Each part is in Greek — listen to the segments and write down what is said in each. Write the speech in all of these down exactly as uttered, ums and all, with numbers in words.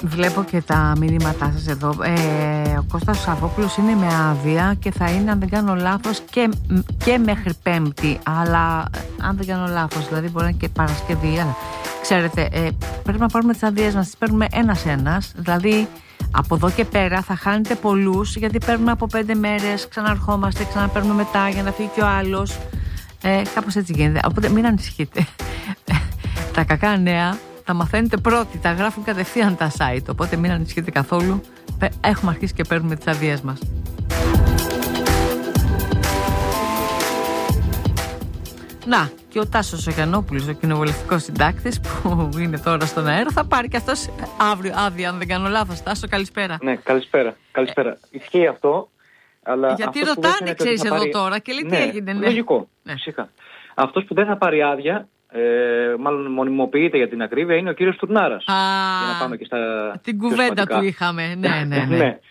Βλέπω και τα μηνύματά σας εδώ. Ε, ο Κώστας Σαββόπουλος είναι με άδεια και θα είναι, αν δεν κάνω λάθος, και, και μέχρι Πέμπτη. Αλλά αν δεν κάνω λάθος, δηλαδή μπορεί να είναι και Παρασκευή. Αλλά, ξέρετε, ε, πρέπει να πάρουμε τις άδειες μας, τις παίρνουμε ένας-ένας. Δηλαδή, από εδώ και πέρα θα χάνετε πολλούς, γιατί παίρνουμε από πέντε μέρες, ξαναρχόμαστε, ξαναπαίρνουμε μετά για να φύγει και ο άλλος. Ε, κάπως έτσι γίνεται. Οπότε μην ανησυχείτε. Τα κακά νέα τα μαθαίνετε πρώτοι, τα γράφουν κατευθείαν τα site. Οπότε μην ανησυχείτε καθόλου. Έχουμε αρχίσει και παίρνουμε τις αδείες μας. Να, και ο Τάσος ο Γιαννόπουλος, ο κοινοβουλευτικός συντάκτης που είναι τώρα στον αέρα, θα πάρει και αυτός αύριο άδεια, αν δεν κάνω λάθος. Τάσο, καλησπέρα. Ναι, καλησπέρα. καλησπέρα. Ε, Ισχύει αυτό. Αλλά γιατί ρωτάνε, ξέρεις, εδώ πάρει... τώρα και λέει, ναι, τι έγινε. Ναι, λογικό. Ναι. Φυσικά. Αυτός που δεν θα πάρει άδεια, ε, μάλλον μονιμοποιείται για την ακρίβεια, είναι ο κύριος Τουρνάρας. Α, για να πάμε και στα την κουβέντα του είχαμε. Ναι, ναι, ναι. ναι.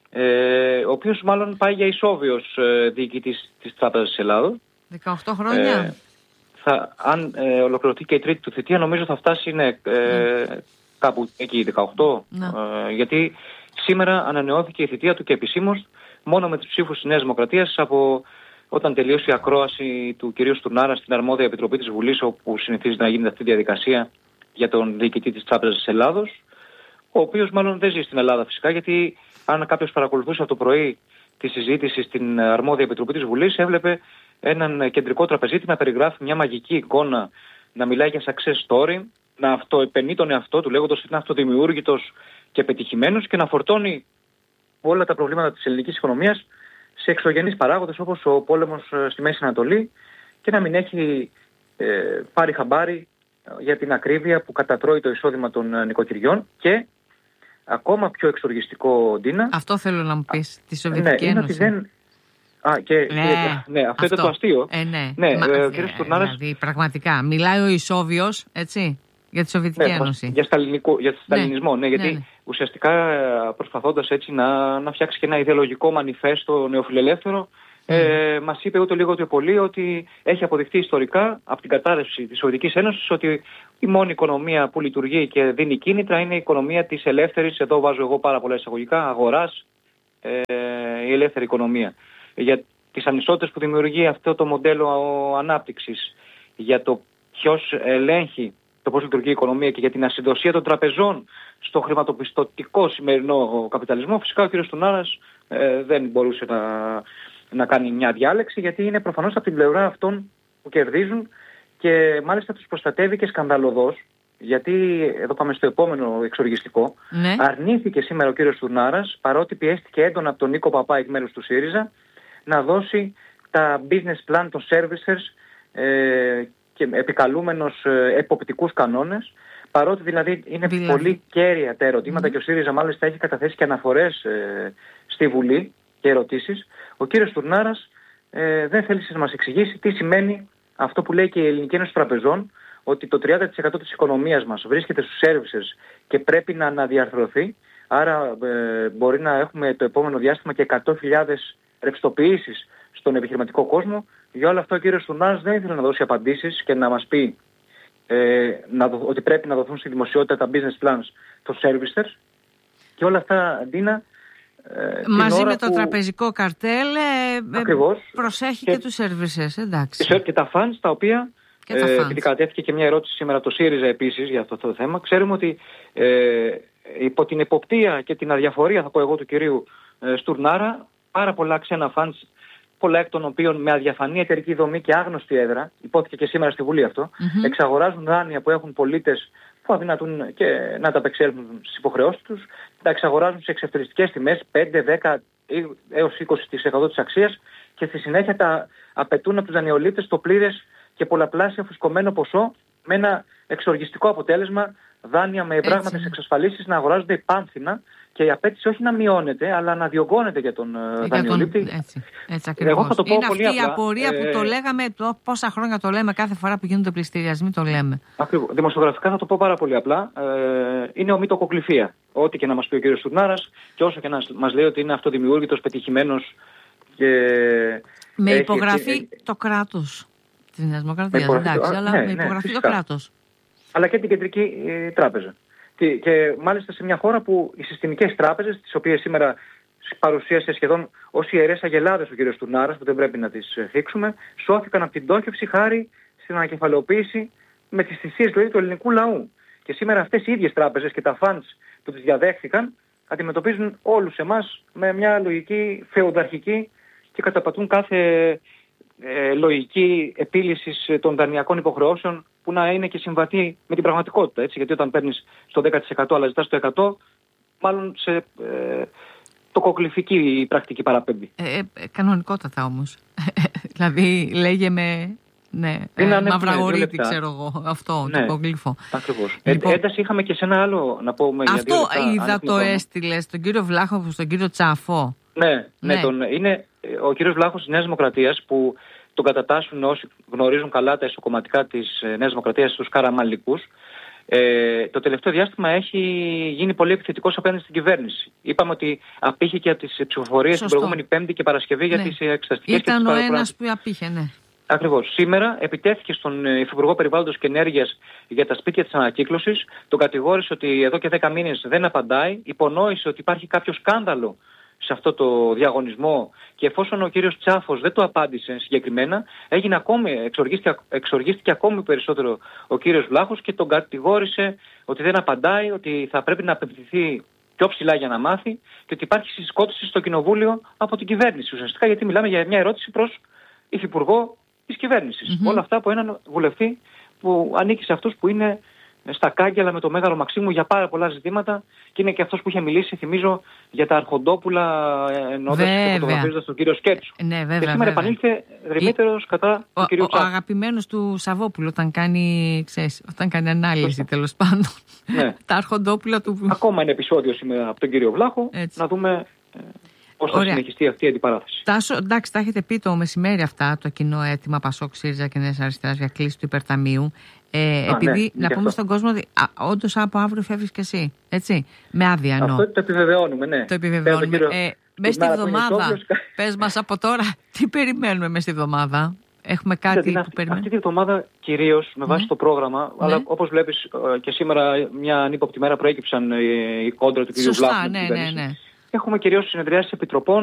Ε, ο οποίος μάλλον πάει για ισόβιος ε, διοικητής της Τράπεζας της Ελλάδος. δεκαοκτώ χρόνια. Ε, θα, αν ε, ολοκληρωθεί και η τρίτη του θητεία, νομίζω θα φτάσει ναι, ε, mm. κάπου εκεί δεκαοκτώ. Mm. Ε, γιατί σήμερα ανανεώθηκε η θητεία του και επισήμως μόνο με τις ψήφους της Νέας Δημοκρατίας από όταν τελείωσε η ακρόαση του κυρίου Στουρνάρα στην αρμόδια επιτροπή της Βουλής, όπου συνηθίζει να γίνεται αυτή η διαδικασία για τον διοικητή της Τράπεζας της Ελλάδος, ο οποίος μάλλον δεν ζει στην Ελλάδα φυσικά, γιατί αν κάποιος παρακολουθούσε από το πρωί τη συζήτηση στην αρμόδια επιτροπή της Βουλής, έβλεπε έναν κεντρικό τραπεζίτη να περιγράφει μια μαγική εικόνα, να μιλάει για success story, να αυτοεπαινεί τον εαυτό του λέγοντας ότι είναι αυτοδημιούργητος και πετυχημένος και να φορτώνει όλα τα προβλήματα της ελληνικής οικονομίας σε εξωγενείς παράγοντες όπως ο πόλεμος στη Μέση Ανατολή και να μην έχει ε, πάρει χαμπάρι για την ακρίβεια που κατατρώει το εισόδημα των νοικοκυριών και ακόμα πιο εξοργιστικό, Ντίνα. Αυτό θέλω να μου πεις, τη Σοβιετική ναι, Ένωση. Δεν... Α, και, ναι, και, ναι, αυτό, αυτό ήταν το αστείο. Ε, ναι, ναι Μα, ε, ε, ο κ. Τουρνάρας... Δηλαδή, πραγματικά, μιλάει ο Ισόβιος, έτσι, για τη Σοβιετική ναι, Ένωση. Για, σταλινικό, για σταλινισμό, ναι, ναι γιατί ναι, ναι. ουσιαστικά προσπαθώντας έτσι να, να φτιάξει και ένα ιδεολογικό μανιφέστο νεοφιλελεύθερο, mm. ε, μας είπε ούτε λίγο ούτε πολύ ότι έχει αποδειχθεί ιστορικά από την κατάρρευση της Σοβιετικής Ένωσης ότι η μόνη οικονομία που λειτουργεί και δίνει κίνητρα είναι η οικονομία της ελεύθερης, εδώ βάζω εγώ πάρα πολλά εισαγωγικά, αγοράς, ε, η ελεύθερη οικονομία. Για τις ανισότητες που δημιουργεί αυτό το μοντέλο ανάπτυξης, για το ποιος ελέγχει το πώς λειτουργεί η οικονομία και για την ασυντοσία των τραπεζών στο χρηματοπιστωτικό σημερινό καπιταλισμό, φυσικά ο κ. Τουρνάρας ε, δεν μπορούσε να, να κάνει μια διάλεξη, γιατί είναι προφανώς από την πλευρά αυτών που κερδίζουν και μάλιστα τους προστατεύει και σκανδαλωδώς, γιατί εδώ πάμε στο επόμενο εξοργιστικό. Ναι. Αρνήθηκε σήμερα ο κ. Τουρνάρας, παρότι πιέστηκε έντονα από τον Νίκο Παπά εκ μέρους του ΣΥΡΙΖΑ, να δώσει τα business plan των servicers ε, και επικαλούμενος ε, εποπτικούς κανόνες, παρότι δηλαδή είναι δηλαδή. πολύ κέρια τα ερωτήματα mm. και ο ΣΥΡΙΖΑ μάλιστα έχει καταθέσει και αναφορές ε, στη Βουλή και ερωτήσεις. Ο κύριος Τουρνάρας ε, δεν θέλει να μας εξηγήσει τι σημαίνει αυτό που λέει και η Ελληνική Ένωση Τραπεζών, ότι το τριάντα τοις εκατό της οικονομίας μας βρίσκεται στους servicers και πρέπει να αναδιαρθρωθεί, άρα ε, μπορεί να έχουμε το επόμενο διάστημα και εκατό χιλιάδες ρευστοποιήσεις στον επιχειρηματικό κόσμο. Για όλα αυτά ο κύριος Τουρνάρας δεν ήθελε να δώσει απαντήσεις και να μας πει ε, να δο, ότι πρέπει να δοθούν στη δημοσιότητα τα business plans των servicers και όλα αυτά, Ντίνα, ε, μαζί με το που... τραπεζικό καρτέλ ε, προσέχει και, και τους servicers, εντάξει. Και τα funds τα οποία, ε, επειδή κατέθηκε και μια ερώτηση σήμερα από το ΣΥΡΙΖΑ επίσης για αυτό το θέμα, ξέρουμε ότι ε, υπό την εποπτεία και την αδιαφορία, θα πω εγώ, του κυρίου ε, Στουρνάρα, πάρα πολλά ξένα funds, πολλά εκ των οποίων με αδιαφανή εταιρική δομή και άγνωστη έδρα, υπόθηκε και σήμερα στη Βουλή αυτό, mm-hmm. εξαγοράζουν δάνεια που έχουν πολίτες που αδυνατούν και να τα απεξέλθουν στις υποχρεώσεις τους, τα εξαγοράζουν σε εξευτελιστικές τιμές, πέντε, δέκα έως είκοσι τοις εκατό της αξίας και στη συνέχεια τα απαιτούν από τους δανειολήπτες το πλήρες και πολλαπλάσια φουσκωμένο ποσό με ένα εξοργιστικό αποτέλεσμα, δάνεια με πράγματες εξασφαλίσεις να αγοράζονται υπάνθυνα και η απέτηση όχι να μειώνεται, αλλά να διωγγώνεται για τον για δανειολήπτη. Τον... Έτσι, έτσι ακριβώς. Εγώ θα το πω είναι πολύ αυτή απλά. Η απορία ε... που το λέγαμε, το, πόσα χρόνια το λέμε, κάθε φορά που γίνονται πληστηριασμοί το λέμε. Ακριβώς. Δημοσιογραφικά θα το πω πάρα πολύ απλά. Ε, είναι ομητοκοκλυφία. Ό,τι και να μας πει ο κ. Τουρνάρας και όσο και να μας λέει ότι είναι αυτοδημιούργητος, πετυχημένος και... Με έχει... υπογραφή έχει... το κράτος της Νέας Δημοκρατίας, εντάξει, αλλά ναι, με υπογραφή ναι, το κράτος. Αλλά και την Κεντρική ε, Τράπεζα Και μάλιστα σε μια χώρα που οι συστημικές τράπεζες, τις οποίες σήμερα παρουσίασε σχεδόν ως ιερές αγελάδες ο κ. Τουρνάρας, που δεν πρέπει να τις θίξουμε, σώθηκαν από την πτώχευση χάρη στην ανακεφαλαιοποίηση με τις θυσίες δηλαδή του ελληνικού λαού. Και σήμερα αυτές οι ίδιες τράπεζες και τα funds που τις διαδέχθηκαν αντιμετωπίζουν όλους εμάς με μια λογική φεουδαρχική και καταπατούν κάθε ε, λογική επίλυσης των δανειακών υποχρεώσεων που να είναι και συμβατή με την πραγματικότητα. Έτσι, γιατί όταν παίρνεις στο δέκα τοις εκατό αλλά ζητάς το εκατό τοις εκατό, μάλλον σε ε, τοκοκληφική η πρακτική παραπέμπει. Ε, ε, κανονικότατα όμως. Δηλαδή λέγε με... Ναι, ε, μαυραγωρίτη ξέρω εγώ, αυτό, ναι, το γλύφο. Ακριβώς. Λοιπόν, ε, ένταση είχαμε και σε ένα άλλο, να πούμε... Αυτό είδα το έστειλε στον κύριο Βλάχο, στον κύριο Τσάφο. Ναι, ναι. ναι τον, είναι ο κύριος Βλάχος της Νέας Δημοκρατίας που τον κατατάσσουν όσοι γνωρίζουν καλά τα εσωκομματικά της Νέας Δημοκρατίας στους καραμαλικούς. Ε, το τελευταίο διάστημα έχει γίνει πολύ επιθετικός απέναντι στην κυβέρνηση. Είπαμε ότι απήχε και από τις ψηφοφορίες την προηγούμενη Πέμπτη και Παρασκευή, ναι, για τις εξεταστικές. Ήταν και τις ο ένας που απήχε, ναι. Ακριβώς. Σήμερα επιτέθηκε στον Υφυπουργό Περιβάλλοντος και Ενέργειας για τα σπίτια της ανακύκλωσης. Τον κατηγόρησε ότι εδώ και δέκα μήνες δεν απαντάει. Υπονόησε ότι υπάρχει κάποιο σκάνδαλο σε αυτό το διαγωνισμό και εφόσον ο κύριος Τσάφος δεν το απάντησε συγκεκριμένα, έγινε ακόμη, εξοργίστηκε, εξοργίστηκε ακόμη περισσότερο ο κύριος Βλάχος και τον κατηγόρησε ότι δεν απαντάει, ότι θα πρέπει να απευθυνθεί πιο ψηλά για να μάθει και ότι υπάρχει συσκότηση στο κοινοβούλιο από την κυβέρνηση. Ουσιαστικά γιατί μιλάμε για μια ερώτηση προς υφυπουργό της κυβέρνησης. Mm-hmm. Όλα αυτά από έναν βουλευτή που ανήκει σε αυτούς που είναι στα κάγκελα με το Μέγαρο Μαξίμου για πάρα πολλά ζητήματα και είναι και αυτός που είχε μιλήσει, θυμίζω, για τα αρχοντόπουλα ενώντας και φωτογραφίζοντας τον κύριο Σκέτσου. Ναι, βέβαια, και σήμερα βέβαια. επανήλθε δρυμύτερος κατά ο, του κυρίου Τσάφου. Ο αγαπημένος του Σαββόπουλου όταν κάνει, ξέρεις, όταν κάνει ανάλυση τέλος πάντων. Ναι. Τα αρχοντόπουλα του... Ακόμα ένα επεισόδιο σήμερα από τον κύριο Βλάχο. Έτσι. Να δούμε... Πώς θα συνεχιστεί αυτή η αντιπαράθεση. Τάσο, εντάξει, τα έχετε πει το μεσημέρι αυτά, το κοινό αίτημα Πασόκ, ΣΥΡΙΖΑ και Νέας Αριστεράς για κλείσει του υπερταμείου. Ε, Α, επειδή ναι, να πούμε αυτό. Στον κόσμο ότι όντως από αύριο φεύγεις και εσύ. Έτσι. Με άδεια εννοώ. Αυτό το επιβεβαιώνουμε, ναι. Το επιβεβαιώνουμε. Ε, μέσα στη εβδομάδα, πες μας από τώρα, τι περιμένουμε μέσα στη εβδομάδα. Έχουμε κάτι δηλαδή, που αυτή, περιμένουμε. Αυτή τη εβδομάδα κυρίως με βάση ναι. το πρόγραμμα, ναι. αλλά όπως βλέπεις και σήμερα μια ανύποπτη μέρα προέκυψαν οι κόντρα του κ. Βλάχου. Ναι, ναι, ναι. Έχουμε κυρίως συνεδριάσεις επιτροπών.